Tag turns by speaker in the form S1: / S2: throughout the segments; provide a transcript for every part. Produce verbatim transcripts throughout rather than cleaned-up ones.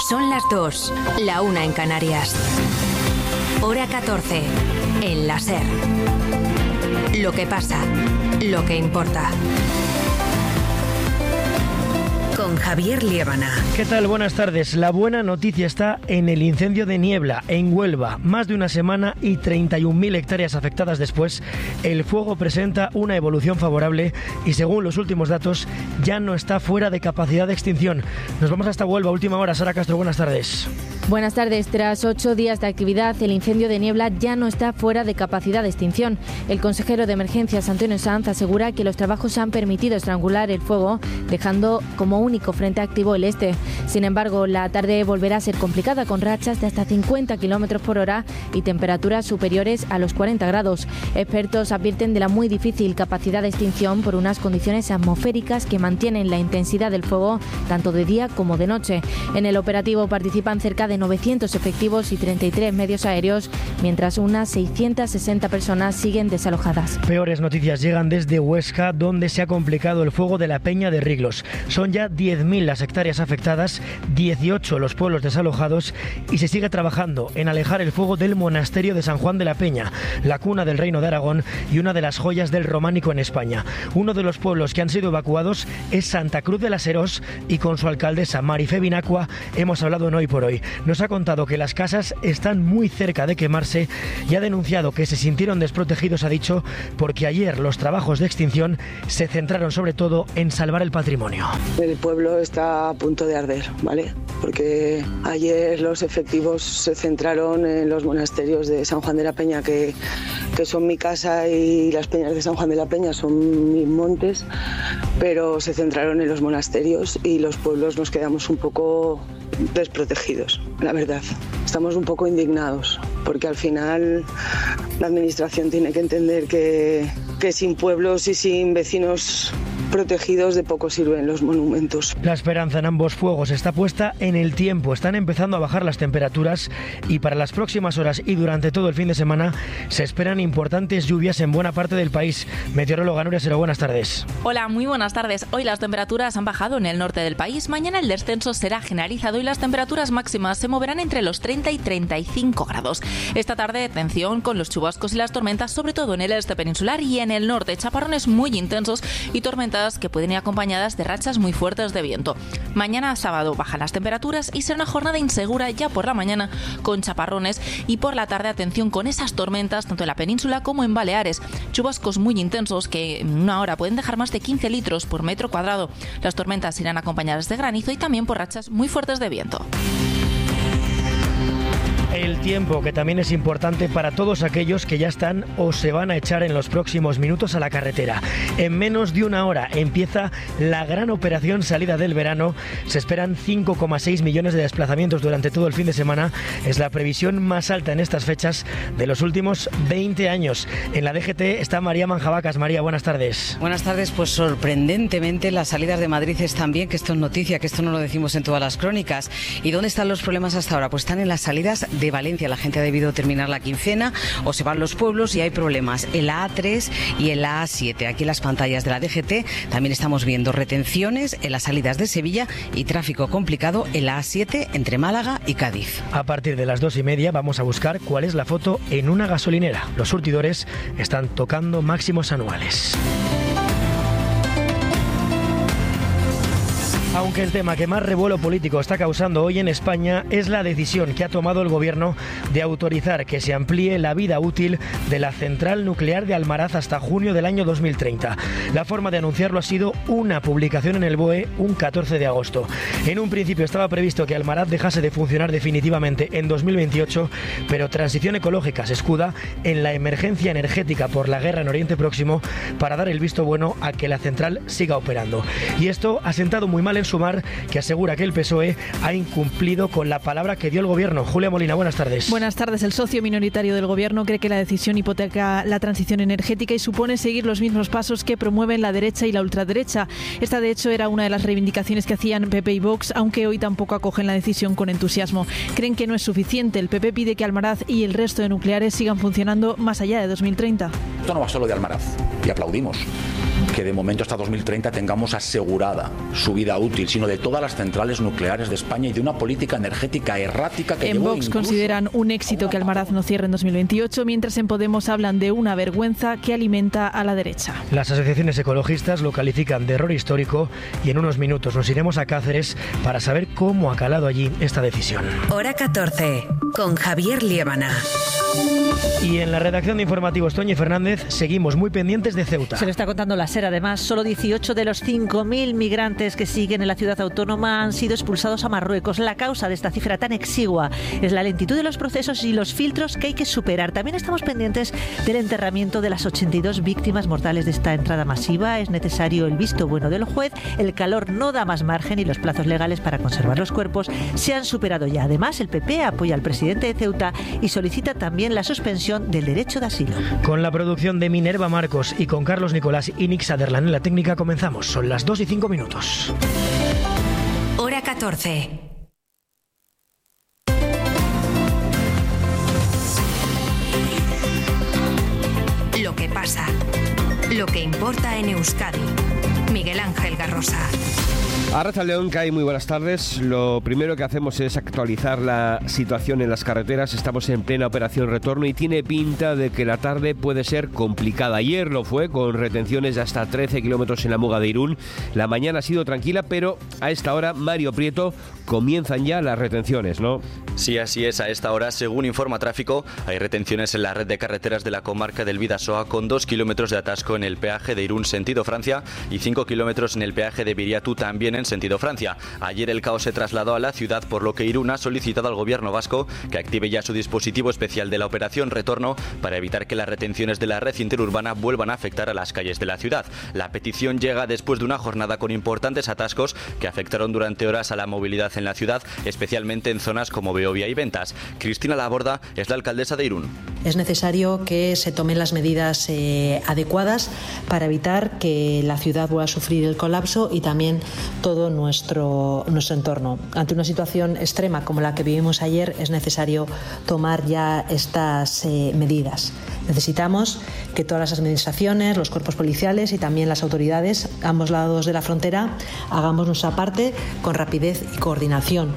S1: Son las dos, la una en Canarias. Hora catorce, en la SER. Lo que pasa, lo que importa. Con Javier Liébana.
S2: ¿Qué tal? Buenas tardes. La buena noticia está en el incendio de Niebla, en Huelva. Más de una semana y treinta y un mil hectáreas afectadas después, el fuego presenta una evolución favorable y, según los últimos datos, ya no está fuera de capacidad de extinción. Nos vamos hasta Huelva. Última hora. Sara Castro, buenas tardes.
S3: Buenas tardes. Tras ocho días de actividad, el incendio de Niebla ya no está fuera de capacidad de extinción. El consejero de Emergencias, Antonio Sanz, asegura que los trabajos han permitido estrangular el fuego, dejando como único frente activo el este. Sin embargo, la tarde volverá a ser complicada, con rachas de hasta cincuenta kilómetros por hora y temperaturas superiores a los cuarenta grados. Expertos advierten de la muy difícil capacidad de extinción por unas condiciones atmosféricas que mantienen la intensidad del fuego tanto de día como de noche. En el operativo participan cerca de novecientos efectivos y treinta y tres medios aéreos, mientras unas seiscientas sesenta personas siguen desalojadas.
S2: Peores noticias llegan desde Huesca, donde se ha complicado el fuego de la Peña de Riglos. Son ya diez mil las hectáreas afectadas, dieciocho los pueblos desalojados y se sigue trabajando en alejar el fuego del monasterio de San Juan de la Peña, la cuna del Reino de Aragón y una de las joyas del románico en España. Uno de los pueblos que han sido evacuados es Santa Cruz de las Herós y con su alcaldesa Marifé Binacua hemos hablado en Hoy por Hoy. Nos ha contado que las casas están muy cerca de quemarse y ha denunciado que se sintieron desprotegidos, ha dicho, porque ayer los trabajos de extinción se centraron sobre todo en salvar el patrimonio.
S4: El pueblo está a punto de arder, ¿vale? Porque ayer los efectivos se centraron en los monasterios de San Juan de la Peña, que, que son mi casa, y las peñas de San Juan de la Peña son mis montes, pero se centraron en los monasterios y los pueblos nos quedamos un poco desprotegidos, la verdad. Estamos un poco indignados, porque al final la administración tiene que entender que, que sin pueblos y sin vecinos protegidos de poco sirven los monumentos.
S2: La esperanza en ambos fuegos está puesta en el tiempo. Están empezando a bajar las temperaturas y para las próximas horas y durante todo el fin de semana se esperan importantes lluvias en buena parte del país. Meteoróloga Nuria Sero, buenas tardes.
S5: Hola, muy buenas tardes. Hoy las temperaturas han bajado en el norte del país. Mañana el descenso será generalizado y las temperaturas máximas se moverán entre los treinta y treinta y cinco grados. Esta tarde, atención con los chubascos y las tormentas, sobre todo en el este peninsular y en el norte. Chaparrones muy intensos y tormentas que pueden ir acompañadas de rachas muy fuertes de viento. Mañana sábado bajan las temperaturas y será una jornada insegura ya por la mañana con chaparrones y por la tarde atención con esas tormentas tanto en la península como en Baleares. Chubascos muy intensos que en una hora pueden dejar más de quince litros por metro cuadrado. Las tormentas irán acompañadas de granizo y también por rachas muy fuertes de viento.
S2: El tiempo, que también es importante para todos aquellos que ya están o se van a echar en los próximos minutos a la carretera. En menos de una hora empieza la gran operación salida del verano. Se esperan cinco coma seis millones de desplazamientos durante todo el fin de semana. Es la previsión más alta en estas fechas de los últimos veinte años. En la D G T está María Manjabacas. María, buenas tardes.
S6: Buenas tardes. Pues sorprendentemente las salidas de Madrid están bien, que esto es noticia, que esto no lo decimos en todas las crónicas. ¿Y dónde están los problemas hasta ahora? Pues están en las salidas de Valencia. La gente ha debido terminar la quincena o se van los pueblos y hay problemas en la A tres y en la A siete. Aquí en las pantallas de la D G T también estamos viendo retenciones en las salidas de Sevilla y tráfico complicado en la A siete entre Málaga y Cádiz.
S2: A partir de las dos y media vamos a buscar cuál es la foto en una gasolinera. Los surtidores están tocando máximos anuales. Aunque el tema que más revuelo político está causando hoy en España es la decisión que ha tomado el Gobierno de autorizar que se amplíe la vida útil de la central nuclear de Almaraz hasta junio del año dos mil treinta. La forma de anunciarlo ha sido una publicación en el B O E un catorce de agosto. En un principio estaba previsto que Almaraz dejase de funcionar definitivamente en dos mil veintiocho, pero Transición Ecológica se escuda en la emergencia energética por la guerra en Oriente Próximo para dar el visto bueno a que la central siga operando. Y esto ha sentado muy mal en Sumar, que asegura que el P S O E ha incumplido con la palabra que dio el Gobierno. Julia Molina, buenas tardes.
S7: Buenas tardes. El socio minoritario del Gobierno cree que la decisión hipoteca la transición energética y supone seguir los mismos pasos que promueven la derecha y la ultraderecha. Esta, de hecho, era una de las reivindicaciones que hacían P P y Vox, aunque hoy tampoco acogen la decisión con entusiasmo. Creen que no es suficiente. El P P pide que Almaraz y el resto de nucleares sigan funcionando más allá de dos mil treinta.
S8: Esto no va solo de Almaraz, y aplaudimos. que de momento hasta dos mil treinta tengamos asegurada su vida útil, sino de todas las centrales nucleares de España y de una política energética errática que
S7: en
S8: llevó
S7: Vox
S8: incluso...
S7: consideran un éxito que Almaraz no cierre en dos mil veintiocho, mientras en Podemos hablan de una vergüenza que alimenta a la derecha.
S2: Las asociaciones ecologistas lo califican de error histórico y en unos minutos nos iremos a Cáceres para saber cómo ha calado allí esta decisión.
S1: Hora catorce, con Javier Liébana.
S2: Y en la redacción de Informativos, Toñi Fernández, seguimos muy pendientes de Ceuta.
S9: Se lo está contando la SER, además. Solo dieciocho de los cinco mil migrantes que siguen en la ciudad autónoma han sido expulsados a Marruecos. La causa de esta cifra tan exigua es la lentitud de los procesos y los filtros que hay que superar. También estamos pendientes del enterramiento de las ochenta y dos víctimas mortales de esta entrada masiva. Es necesario el visto bueno del juez. El calor no da más margen y los plazos legales para conservar los cuerpos se han superado ya. Además, el P P apoya al presidente de Ceuta y solicita también la suspensión del derecho de asilo.
S2: Con la producción de Minerva Marcos y con Carlos Nicolás y Nick Sutherland en la técnica comenzamos. Son las dos y cinco minutos.
S1: Hora catorce. Lo que pasa. Lo que importa en Euskadi. Miguel Ángel Garrosa.
S10: Arratsaldeon, Kai, muy buenas tardes. Lo primero que hacemos es actualizar la situación en las carreteras. Estamos en plena operación retorno y tiene pinta de que la tarde puede ser complicada. Ayer lo fue, con retenciones de hasta trece kilómetros en la Muga de Irún. La mañana ha sido tranquila, pero a esta hora, Mario Prieto, comienzan ya las retenciones, ¿no?
S11: Sí, así es. A esta hora, según informa Tráfico, hay retenciones en la red de carreteras de la comarca del Bidasoa, con dos kilómetros de atasco en el peaje de Irún sentido Francia y cinco kilómetros en el peaje de Biriatu, también en sentido Francia. Ayer el caos se trasladó a la ciudad, por lo que Irún ha solicitado al gobierno vasco que active ya su dispositivo especial de la operación retorno para evitar que las retenciones de la red interurbana vuelvan a afectar a las calles de la ciudad. La petición llega después de una jornada con importantes atascos que afectaron durante horas a la movilidad en la ciudad, especialmente en zonas como Beovia y Ventas. Cristina Laborda es la alcaldesa de Irún.
S12: Es necesario que se tomen las medidas eh, adecuadas para evitar que la ciudad vuelva a sufrir el colapso y también todo nuestro, nuestro entorno. Ante una situación extrema como la que vivimos ayer, es necesario tomar ya estas eh, medidas. Necesitamos que todas las administraciones, los cuerpos policiales y también las autoridades, ambos lados de la frontera, hagamos nuestra parte con rapidez y coordinación.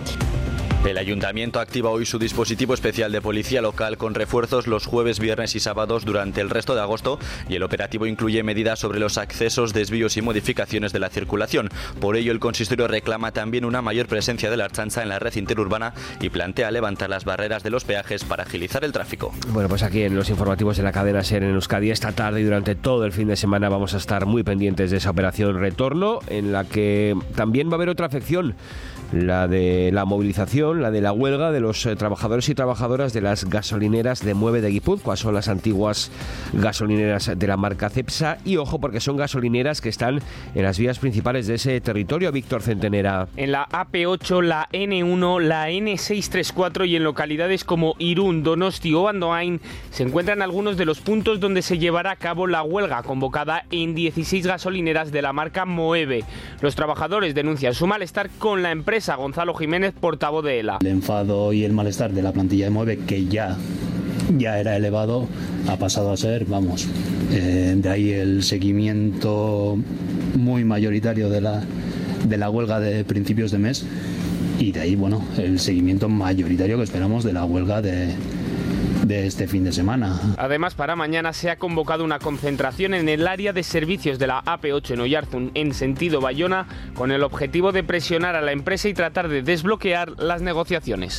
S11: El ayuntamiento activa hoy su dispositivo especial de policía local con refuerzos los jueves, viernes y sábados durante el resto de agosto, y el operativo incluye medidas sobre los accesos, desvíos y modificaciones de la circulación. Por ello, el consistorio reclama también una mayor presencia de la Ertzaintza en la red interurbana y plantea levantar las barreras de los peajes para agilizar el tráfico.
S10: Bueno, pues aquí en los informativos de la cadena SER en Euskadi, esta tarde y durante todo el fin de semana vamos a estar muy pendientes de esa operación retorno, en la que también va a haber otra afección, la de la movilización, la de la huelga de los eh, trabajadores y trabajadoras de las gasolineras de Mueve de Guipúzcoa. Son las antiguas gasolineras de la marca Cepsa, y ojo, porque son gasolineras que están en las vías principales de ese territorio. Víctor Centenera.
S13: En la A P ocho, la N uno, la N seiscientos treinta y cuatro y en localidades como Irún, Donosti o Andoain se encuentran algunos de los puntos donde se llevará a cabo la huelga, convocada en dieciséis gasolineras de la marca Moeve. Los trabajadores denuncian su malestar con la empresa. Gonzalo Jiménez, portavoz de ELA.
S14: El enfado y el malestar de la plantilla de Mueve, que ya, ya era elevado, ha pasado a ser, vamos, eh, de ahí el seguimiento muy mayoritario de la, de la huelga de principios de mes, y de ahí, bueno, el seguimiento mayoritario que esperamos de la huelga de... de este fin de semana.
S13: Además, para mañana se ha convocado una concentración en el área de servicios de la A P ocho en Oyarzun, en sentido Bayona, con el objetivo de presionar a la empresa y tratar de desbloquear las negociaciones.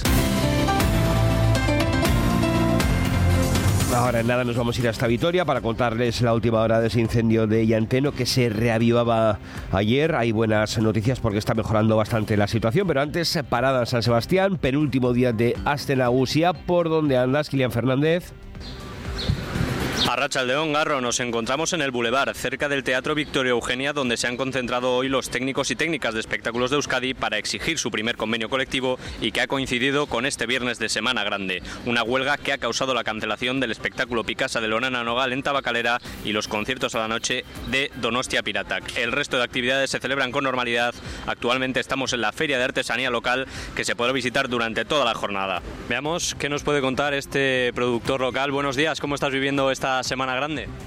S10: Ahora en nada nos vamos a ir hasta Vitoria para contarles la última hora de ese incendio de Llanteno que se reavivaba ayer. Hay buenas noticias porque está mejorando bastante la situación, pero antes, parada en San Sebastián, penúltimo día de Aste Nagusia. ¿Por dónde andas, Kilian Fernández?
S15: Arratsaldeon, Garro, nos encontramos en el Boulevard, cerca del Teatro Victoria Eugenia, donde se han concentrado hoy los técnicos y técnicas de espectáculos de Euskadi para exigir su primer convenio colectivo, y que ha coincidido con este viernes de Semana Grande. Una huelga que ha causado la cancelación del espectáculo Picasa de Lonana Nogal en Tabacalera y los conciertos a la noche de Donostia Piratak. El resto de actividades se celebran con normalidad. Actualmente estamos en la Feria de Artesanía Local, que se podrá visitar durante toda la jornada. Veamos qué nos puede contar este productor local. Buenos días, ¿cómo estás viviendo esta Semana Grande?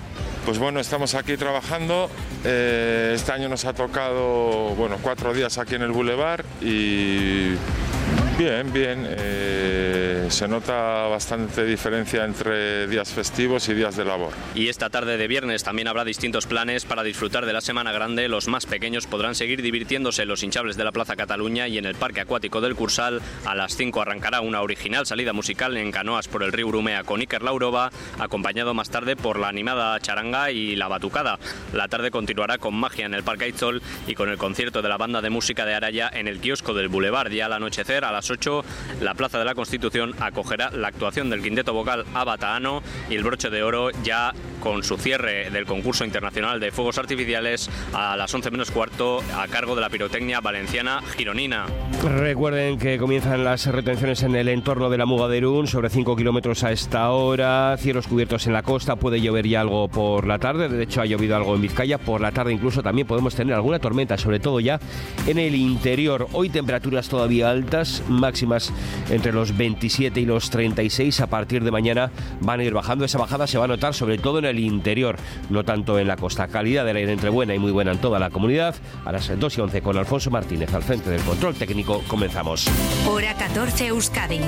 S16: Pues bueno, estamos aquí trabajando. Eh, este año nos ha tocado, bueno, cuatro días aquí en el Boulevard y bien, bien. Eh, se nota bastante diferencia entre días festivos y días de labor.
S15: Y esta tarde de viernes también habrá distintos planes para disfrutar de la Semana Grande. Los más pequeños podrán seguir divirtiéndose en los hinchables de la Plaza Cataluña y en el Parque Acuático del Cursal. A las cinco arrancará una original salida musical en canoas por el río Urumea con Iker Laurova, acompañado más tarde por la animada charanga y la batucada. La tarde continuará con magia en el Parque Aitzol y con el concierto de la banda de música de Araya en el kiosco del Boulevard. Ya al anochecer, a las ocho, la Plaza de la Constitución acogerá la actuación del quinteto vocal Abataano y el broche de oro ya con su cierre del concurso internacional de fuegos artificiales a las once menos cuarto a cargo de la pirotecnia valenciana gironina.
S10: Recuerden que comienzan las retenciones en el entorno de la Muga de Irún, sobre cinco kilómetros a esta hora, cielos cubiertos en la costa, puede llover ya algo por la tarde, de hecho ha llovido algo en Vizcaya, por la tarde incluso también podemos tener alguna tormenta, sobre todo ya en el interior. Hoy temperaturas todavía altas, máximas entre los veintisiete y los treinta y seis, a partir de mañana van a ir bajando, esa bajada se va a notar sobre todo en el interior, no tanto en la costa. Calidad del aire entre buena y muy buena en toda la comunidad. A las dos y once con Alfonso Martínez al frente del control técnico, comenzamos.
S1: Hora catorce Euskadi.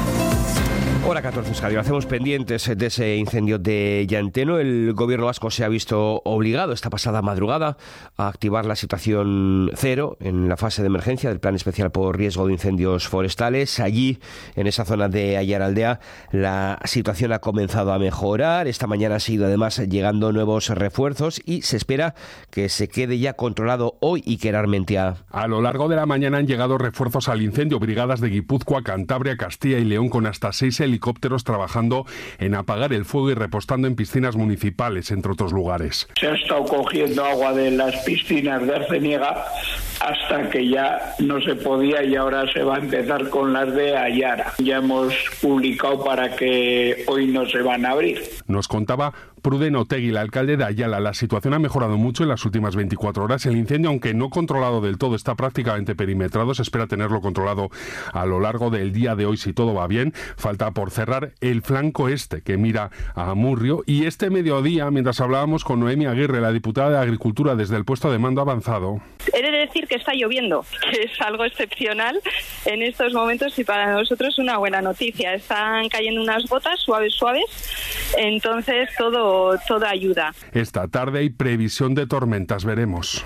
S10: Hora catorce Euskadi. Hacemos pendientes de ese incendio de Llanteno. El gobierno vasco se ha visto obligado esta pasada madrugada a activar la situación cero en la fase de emergencia del Plan Especial por Riesgo de Incendios Forestales. Allí, en esa zona de Aiaraldea, la situación ha comenzado a mejorar. Esta mañana han sido además llegando nuevos refuerzos y se espera que se quede ya controlado hoy Iker Armentia.
S17: A lo largo de la mañana han llegado refuerzos al incendio, brigadas de Guipúzcoa, Cantabria, Castilla y León con hasta seis helicópteros trabajando en apagar el fuego y repostando en piscinas municipales, entre otros lugares.
S18: Se ha estado cogiendo agua de las piscinas de Arceniega hasta que ya no se podía y ahora se va a empezar con las de Ayara. Ya hemos publicado para que hoy no se van a abrir.
S17: Nos contaba Pruden Otegui, el alcalde de Ayala. La situación ha mejorado mucho en las últimas veinticuatro horas. El incendio, aunque no controlado del todo, está prácticamente perimetrado. Se espera tenerlo controlado a lo largo del día de hoy si todo va bien. Falta por cerrar el flanco este que mira a Amurrio. Y este mediodía, mientras hablábamos con Noemi Aguirre, la diputada de Agricultura desde el puesto de mando avanzado.
S19: He de decir que está lloviendo, que es algo excepcional en estos momentos y para nosotros una buena noticia. Están cayendo unas gotas suaves, suaves, entonces todo, todo ayuda.
S17: Esta tarde hay previsión de tormentas, veremos.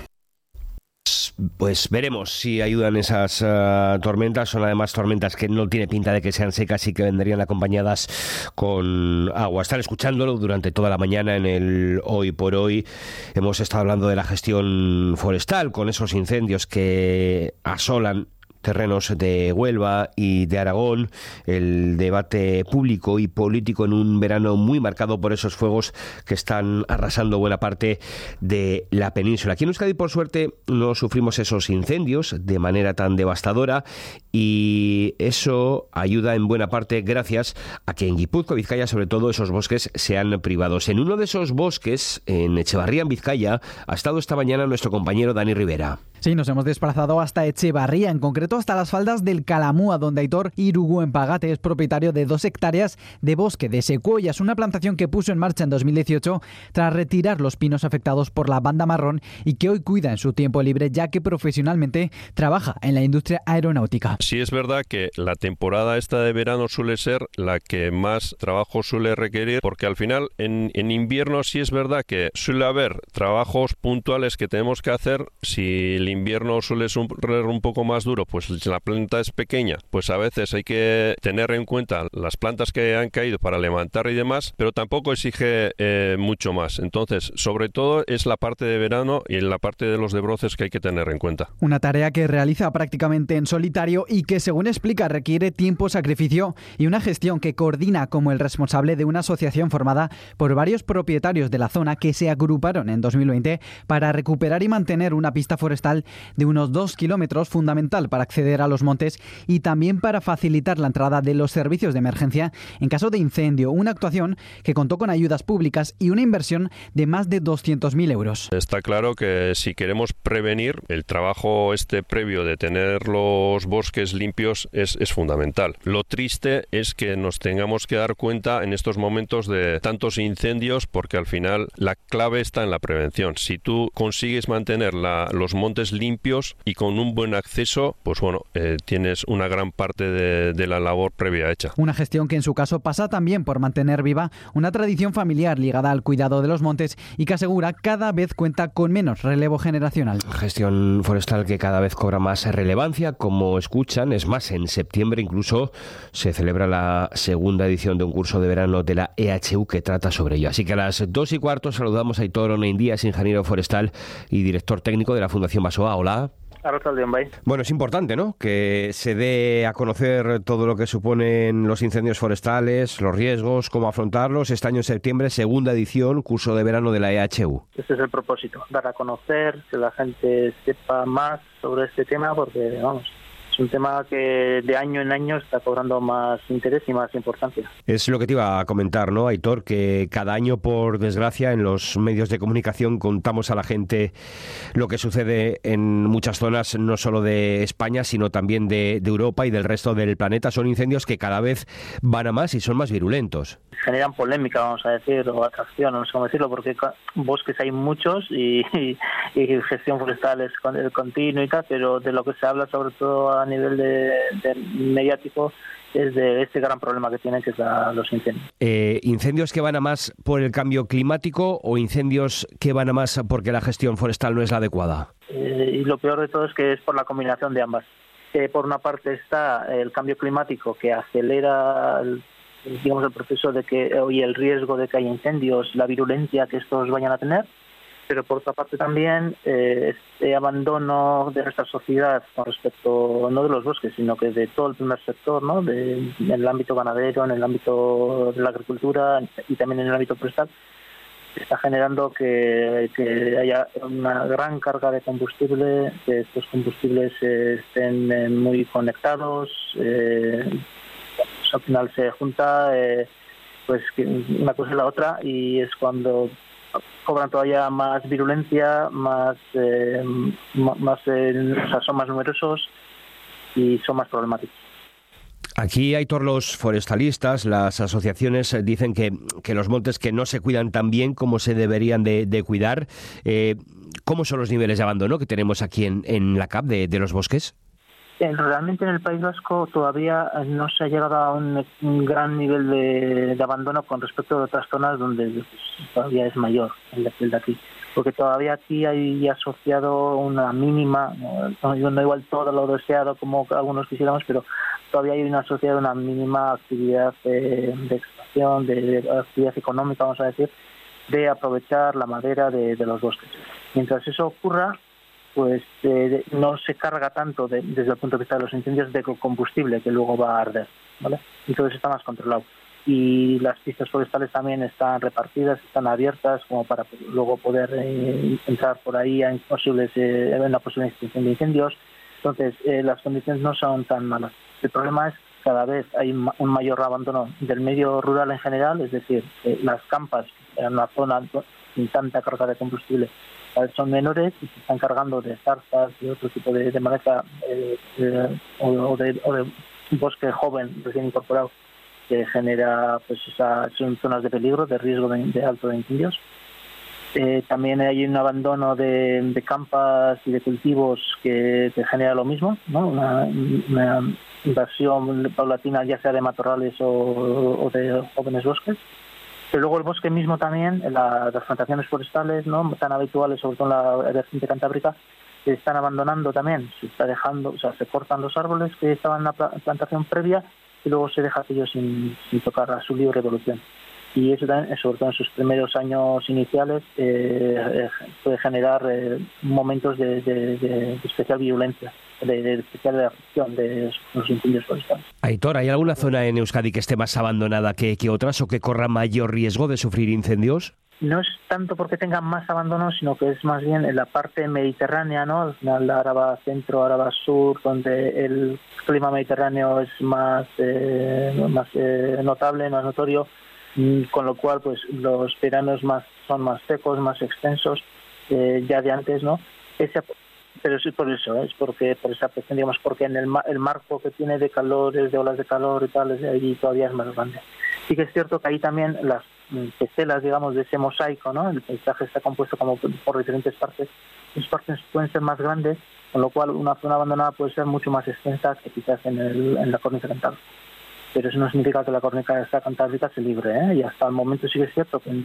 S10: Pues veremos si ayudan esas uh, tormentas. Son además tormentas que no tiene pinta de que sean secas y que vendrían acompañadas con agua. Están escuchándolo durante toda la mañana en el Hoy por Hoy. Hemos estado hablando de la gestión forestal con esos incendios que asolan terrenos de Huelva y de Aragón, el debate público y político en un verano muy marcado por esos fuegos que están arrasando buena parte de la península. Aquí en Euskadi, por suerte, no sufrimos esos incendios de manera tan devastadora y eso ayuda en buena parte gracias a que en Guipúzcoa, Vizcaya, sobre todo, esos bosques sean privados. En uno de esos bosques, en Echevarría, en Vizcaya, ha estado esta mañana nuestro compañero Dani Rivera.
S20: Sí, nos hemos desplazado hasta Echevarría, en concreto hasta las faldas del Calamúa, donde Aitor Irigoyen-Pagate es propietario de dos hectáreas de bosque de secuoyas, una plantación que puso en marcha en dos mil dieciocho tras retirar los pinos afectados por la banda marrón y que hoy cuida en su tiempo libre, ya que profesionalmente trabaja en la industria aeronáutica.
S21: Sí es verdad que la temporada esta de verano suele ser la que más trabajo suele requerir, porque al final en, en invierno sí es verdad que suele haber trabajos puntuales que tenemos que hacer. Si el invierno suele ser un poco más duro, pues la planta es pequeña, pues a veces hay que tener en cuenta las plantas que han caído para levantar y demás, pero tampoco exige eh, mucho más. Entonces, sobre todo es la parte de verano y en la parte de los desbroces que hay que tener en cuenta.
S20: Una tarea que realiza prácticamente en solitario y que, según explica, requiere tiempo, sacrificio y una gestión que coordina como el responsable de una asociación formada por varios propietarios de la zona que se agruparon en dos mil veinte para recuperar y mantener una pista forestal total de unos dos kilómetros, fundamental para acceder a los montes y también para facilitar la entrada de los servicios de emergencia en caso de incendio. Una actuación que contó con ayudas públicas y una inversión de más de doscientos mil euros.
S21: Está claro que si queremos prevenir, el trabajo este previo de tener los bosques limpios es, es fundamental. Lo triste es que nos tengamos que dar cuenta en estos momentos de tantos incendios, porque al final la clave está en la prevención. Si tú consigues mantener la, los montes limpios y con un buen acceso, pues bueno, eh, tienes una gran parte de, de la labor previa hecha.
S20: Una gestión que en su caso pasa también por mantener viva una tradición familiar ligada al cuidado de los montes y que asegura cada vez cuenta con menos relevo generacional.
S10: Gestión forestal que cada vez cobra más relevancia, como escuchan. Es más, en septiembre incluso se celebra la segunda edición de un curso de verano de la E H U que trata sobre ello. Así que a las dos y cuarto saludamos a Aitor Onaindias, ingeniero forestal y director técnico de la Fundación Basoa. Hola. Bueno, es importante, ¿no?, que se dé a conocer todo lo que suponen los incendios forestales, los riesgos, cómo afrontarlos. Este año en septiembre, segunda edición, curso de verano de la E H U.
S3: Ese es el propósito, dar a conocer, que la gente sepa más sobre este tema, porque, vamos, es un tema que de año en año está cobrando más interés y más importancia.
S10: Es lo que te iba a comentar, ¿no, Aitor? Que cada año, por desgracia, en los medios de comunicación contamos a la gente lo que sucede en muchas zonas, no solo de España, sino también de, de Europa y del resto del planeta. Son incendios que cada vez van a más y son más virulentos.
S3: Generan polémica, vamos a decir, o atracción, no sé cómo decirlo, porque bosques hay muchos y, y, y gestión forestal es continua y tal, pero de lo que se habla sobre todo a nivel de, de mediático es de este gran problema que tienen, que es la, los incendios.
S10: Eh, ¿Incendios que van a más por el cambio climático o incendios que van a más porque la gestión forestal no es la adecuada?
S3: Eh, y lo peor de todo es que es por la combinación de ambas. Eh, por una parte está el cambio climático, que acelera el, digamos, el proceso de que y el riesgo de que haya incendios, la virulencia que estos vayan a tener, pero por otra parte también eh, este abandono de nuestra sociedad con respecto no de los bosques, sino que de todo el primer sector, ¿no?, de, en el ámbito ganadero, en el ámbito de la agricultura y también en el ámbito forestal, está generando que, que haya una gran carga de combustible, que estos combustibles eh, estén eh, muy conectados, eh, pues al final se junta eh, pues una cosa y la otra, y es cuando cobran todavía más virulencia, más, eh, más eh, o sea, son más numerosos y son más problemáticos.
S10: Aquí, Aitor, los forestalistas, las asociaciones dicen que, que los montes que no se cuidan tan bien como se deberían de, de cuidar. Eh, ¿Cómo son los niveles de abandono que tenemos aquí en, en la C A P de, de los bosques?
S3: Realmente en el País Vasco todavía no se ha llegado a un, un gran nivel de, de abandono con respecto a otras zonas donde pues, todavía es mayor el, el de aquí. Porque todavía aquí hay asociado una mínima, no, no igual todo lo deseado como algunos quisiéramos, pero todavía hay una asociada una mínima actividad de, de extracción, de, de actividad económica, vamos a decir, de aprovechar la madera de, de los bosques. Mientras eso ocurra, pues eh, no se carga tanto de, desde el punto de vista de los incendios de combustible que luego va a arder, ¿vale? Entonces está más controlado. Y las pistas forestales también están repartidas, están abiertas como para luego poder eh, entrar por ahí en posibles eh, en la posible extinción de incendios. Entonces eh, las condiciones no son tan malas. El problema es que cada vez hay un mayor abandono del medio rural en general, es decir, eh, las campas en una zona sin tanta carga de combustible son menores y se están cargando de zarzas y otro tipo de, de maleza eh, eh, o, o, de, o de bosque joven recién incorporado que genera, pues esa, son zonas de peligro, de riesgo de, de alto de incendios. Eh, también hay un abandono de, de campas y de cultivos que, que genera lo mismo, ¿no? Una, una invasión paulatina ya sea de matorrales o, o de jóvenes bosques. Pero luego el bosque mismo también, la, las plantaciones forestales, ¿no?, tan habituales, sobre todo en la vertiente cantábrica, se están abandonando también, se está dejando, o sea, se cortan los árboles que estaban en la plantación previa y luego se deja aquello sin, sin tocar a su libre evolución. Y eso también, sobre todo en sus primeros años iniciales, eh, puede generar eh, momentos de, de, de especial virulencia, de, de especial afección de los incendios forestales.
S10: Aitor, ¿hay alguna zona en Euskadi que esté más abandonada que, que otras o que corra mayor riesgo de sufrir incendios?
S3: no es tanto porque tengan más abandono, sino que es más bien en la parte mediterránea, ¿no? Al final, la Áraba Centro, Áraba Sur, donde el clima mediterráneo es más, eh, más eh, notable, más notorio, con lo cual pues los veranos más son más secos, más extensos, eh, ya de antes, ¿no? Ese, pero sí por eso, ¿eh? es porque por esa presión, digamos, porque en el, el marco que tiene de calores, de olas de calor y tal, ahí todavía es más grande. Sí que es cierto que ahí también las estelas, digamos, de ese mosaico, ¿no? El paisaje está compuesto como por diferentes partes. Las partes pueden ser más grandes, con lo cual una zona abandonada puede ser mucho más extensa que quizás en, el, en la córnica cantábrica. Pero eso no significa que la córnica esta cantábrica se libre, ¿eh? Y hasta el momento sí que es cierto que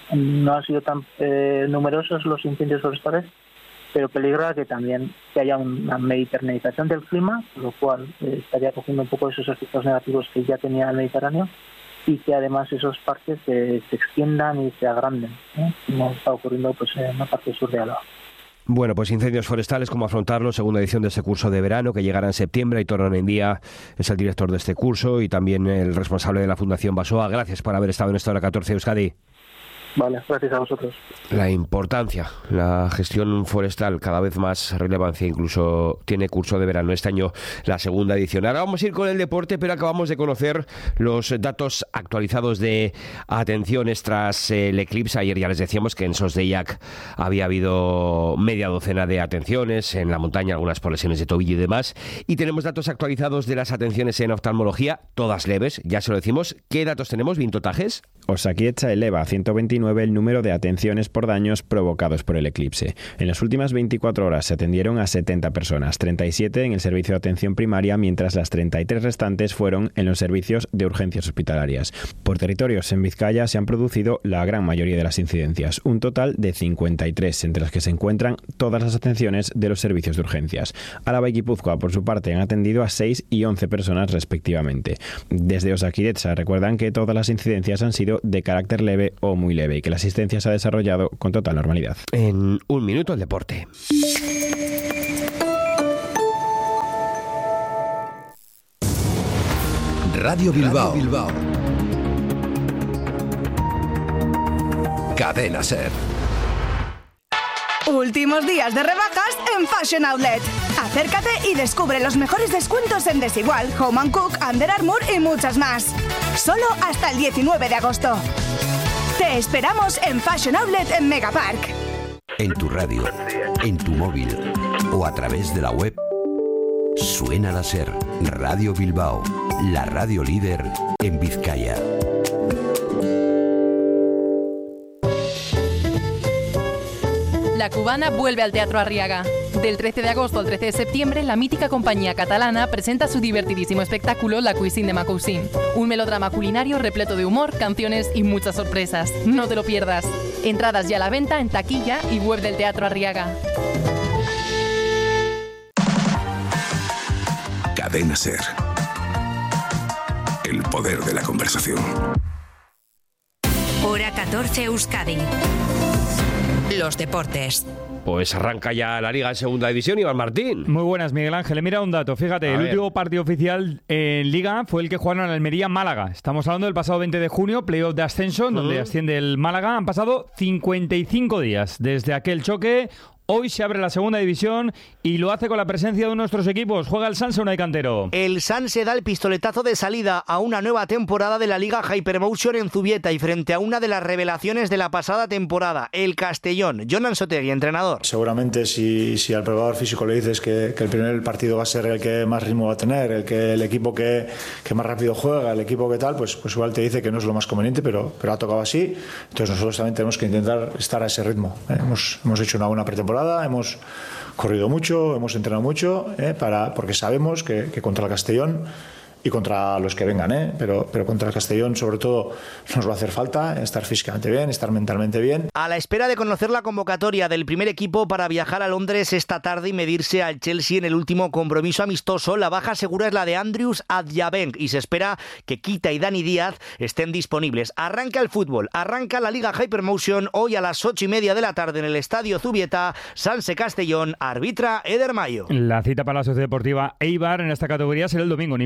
S3: no han sido tan eh, numerosos los incendios forestales, pero peligra que también que haya una mediterraneización del clima, lo cual eh, estaría cogiendo un poco esos efectos negativos que ya tenía el Mediterráneo, y que además esos parques se, se extiendan y se agranden, ¿eh? Como está ocurriendo pues en la parte sur de Álava.
S10: Bueno, pues incendios forestales, ¿cómo afrontarlos? Segunda edición de este curso de verano que llegará en septiembre. Aitor Onendía es el director de este curso y también el responsable de la Fundación Basoa. Gracias por haber estado en esta hora catorce, Euskadi.
S3: Vale, gracias a vosotros.
S10: La importancia, la gestión forestal, cada vez más relevancia, incluso tiene curso de verano este año, la segunda edición. Ahora vamos a ir con el deporte, pero acabamos de conocer los datos actualizados de atenciones tras el eclipse. Ayer ya les decíamos que en Sos de Llac había habido media docena de atenciones, en la montaña algunas por lesiones de tobillo y demás. Y tenemos datos actualizados de las atenciones en oftalmología, todas leves, ya se lo decimos. ¿Qué datos tenemos, Vintotajes?
S4: Osakidetza eleva a ciento veintinueve el número de atenciones por daños provocados por el eclipse. En las últimas veinticuatro horas se atendieron a setenta personas, treinta y siete en el servicio de atención primaria, mientras las treinta y tres restantes fueron en los servicios de urgencias hospitalarias. Por territorios en Vizcaya se han producido la gran mayoría de las incidencias, un total de cincuenta y tres, entre las que se encuentran todas las atenciones de los servicios de urgencias. Álava y Guipúzcoa, por su parte, han atendido a seis y once personas respectivamente. Desde Osakidetza recuerdan que todas las incidencias han sido de carácter leve o muy leve y que la asistencia se ha desarrollado con total normalidad.
S10: En un minuto el deporte.
S22: Radio Bilbao. Radio Bilbao. Cadena Ser.
S23: Últimos días de rebajas en Fashion Outlet. Acércate y descubre los mejores descuentos en Desigual, Home and Cook, Under Armour y muchas más. Solo hasta el diecinueve de agosto. Te esperamos en Fashion Outlet en Megapark.
S22: En tu radio, en tu móvil o a través de la web. Suena la Ser. Radio Bilbao, la radio líder en Vizcaya.
S24: La Cubana vuelve al Teatro Arriaga. Del trece de agosto al trece de septiembre, la mítica compañía catalana presenta su divertidísimo espectáculo La Cuisine de ma Cousine. Un melodrama culinario repleto de humor, canciones y muchas sorpresas. No te lo pierdas. Entradas ya a la venta en taquilla y web del Teatro Arriaga.
S22: Cadena Ser. El poder de la conversación.
S1: Hora catorce, Euskadi. Los deportes.
S10: Pues arranca ya la Liga en Segunda División, Iván Martín.
S25: Muy buenas, Miguel Ángel. Mira un dato, fíjate, a el ver. último partido oficial en Liga fue el que jugaron en Almería-Málaga. Estamos hablando del pasado veinte de junio, playoff de ascenso, uh-huh. donde asciende el Málaga. Han pasado cincuenta y cinco días desde aquel choque. Hoy se abre la segunda división y lo hace con la presencia de nuestros equipos. Juega el Sanse Unai Cantero.
S26: El Sanse da el pistoletazo de salida a una nueva temporada de la Liga Hypermotion en Zubieta y frente a una de las revelaciones de la pasada temporada, el Castellón. Jonan Sotegui, entrenador.
S27: Seguramente si, si al preparador físico le dices que, que el primer partido va a ser el que más ritmo va a tener, el que el equipo que, que más rápido juega, el equipo que tal, pues, pues igual te dice que no es lo más conveniente, pero, pero ha tocado así. Entonces nosotros también tenemos que intentar estar a ese ritmo. ¿eh? Hemos, hemos hecho una buena pretemporada. Hemos corrido mucho, hemos entrenado mucho, ¿eh? para, porque sabemos que, que contra el Castellón y contra los que vengan, ¿eh? pero, pero contra el Castellón sobre todo nos va a hacer falta estar físicamente bien, estar mentalmente bien.
S26: A la espera de conocer la convocatoria del primer equipo para viajar a Londres esta tarde y medirse al Chelsea en el último compromiso amistoso, la baja segura es la de Andrius Adjabenk y se espera que Kita y Dani Díaz estén disponibles. Arranca el fútbol, arranca la Liga Hypermotion hoy a las ocho y media de la tarde en el Estadio Zubieta. Sanse Castellón, arbitra Eder Mayo.
S25: La cita para la Sociedad Deportiva Eibar en esta categoría será el domingo en Ipurúa ante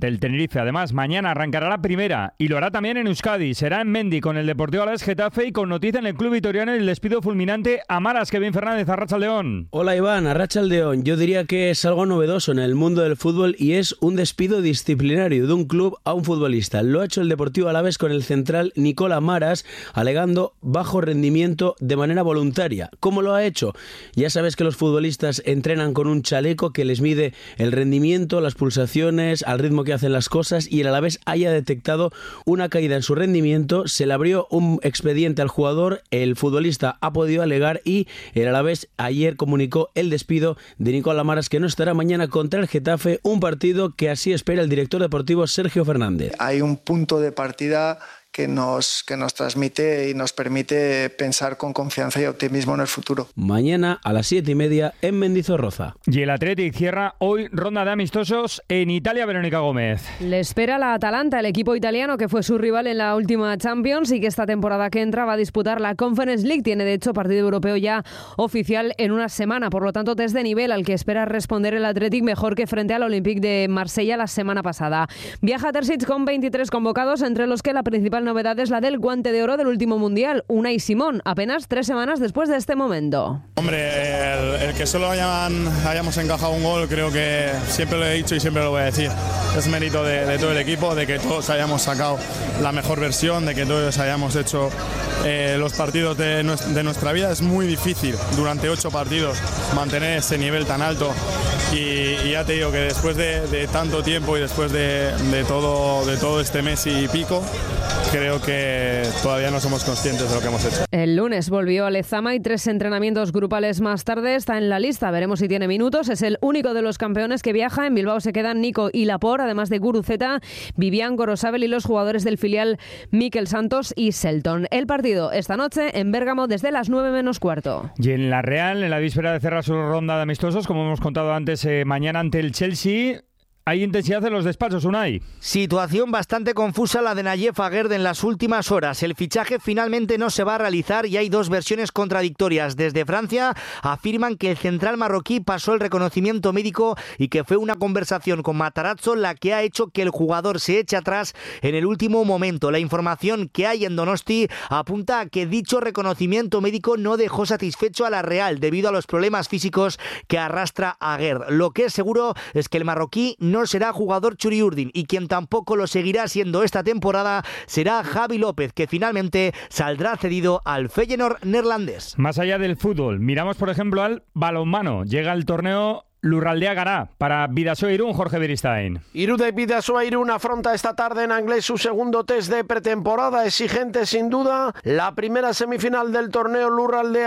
S25: ante el Tenerife. Además, mañana arrancará la primera y lo hará también en Euskadi. Será en Mendi con el Deportivo Alavés Getafe y con noticia en el club vitoriano el despido fulminante a Maras. Kevin Fernández, arratsaldeon.
S2: Hola Iván, arratsaldeon. Yo diría que es algo novedoso en el mundo del fútbol y es un despido disciplinario de un club a un futbolista. Lo ha hecho el Deportivo Alavés con el central Nicola Maras, alegando bajo rendimiento de manera voluntaria. ¿Cómo lo ha hecho? Ya sabes que los futbolistas entrenan con un chaleco que les mide el rendimiento, las pulsaciones, al ritmo que hacen las cosas, y el Alavés haya detectado una caída en su rendimiento. Se le abrió un expediente al jugador, el futbolista ha podido alegar y el Alavés ayer comunicó el despido de Nicola Maras, que no estará mañana contra el Getafe, un partido que así espera el director deportivo Sergio Fernández.
S5: Hay un punto de partida que nos, que nos transmite y nos permite pensar con confianza y optimismo en el futuro.
S2: Mañana a las siete y media en Mendizorroza.
S25: Y el Athletic cierra hoy ronda de amistosos en Italia. Verónica Gómez.
S6: Le espera la Atalanta, el equipo italiano que fue su rival en la última Champions y que esta temporada que entra va a disputar la Conference League. Tiene de hecho partido europeo ya oficial en una semana, por lo tanto test de nivel al que espera responder el Athletic mejor que frente al Olympique de Marsella la semana pasada. Viaja a Terzic con veintitrés convocados, entre los que la principal novedad es la del guante de oro del último mundial, Unai Simón, apenas tres semanas después de este momento.
S7: Hombre, el, el que solo hayan, hayamos encajado un gol, creo que siempre lo he dicho y siempre lo voy a decir. Es mérito de, de todo el equipo, de que todos hayamos sacado la mejor versión, de que todos hayamos hecho eh, los partidos de, de nuestra vida. Es muy difícil durante ocho partidos mantener ese nivel tan alto. Y, y ya te digo que después de, de tanto tiempo y después de, de, todo, de todo este mes y pico, creo que todavía no somos conscientes de lo que hemos hecho.
S6: El lunes volvió a Lezama y tres entrenamientos grupales más tarde está en la lista. Veremos si tiene minutos. Es el único de los campeones que viaja. En Bilbao se quedan Nico y Laporte, además de Guruceta, Vivian, Gorosabel y los jugadores del filial Mikel Santos y Selton. El partido esta noche en Bérgamo desde las nueve menos cuarto.
S25: Y en la Real, en la víspera de cerrar su ronda de amistosos, como hemos contado antes, eh, mañana ante el Chelsea. Hay intensidad en los despachos, Unai.
S26: Situación bastante confusa la de Nayef Aguerd en las últimas horas. El fichaje finalmente no se va a realizar y hay dos versiones contradictorias. Desde Francia afirman que el central marroquí pasó el reconocimiento médico y que fue una conversación con Matarazzo la que ha hecho que el jugador se eche atrás en el último momento. La información que hay en Donosti apunta a que dicho reconocimiento médico no dejó satisfecho a la Real debido a los problemas físicos que arrastra Aguerd. Lo que es seguro es que el marroquí no no será jugador Txuri-Urdin y quien tampoco lo seguirá siendo esta temporada será Javi López, que finalmente saldrá cedido al Feyenoord neerlandés.
S25: Más allá del fútbol, miramos por ejemplo al balonmano. Llega el torneo Lurraldea Gará para Bidasoa Irún, Jorge Beristain.
S8: Irún de Bidasoa Irún afronta esta tarde en Anglés su segundo test de pretemporada, exigente sin duda. La primera semifinal del torneo Lurraldea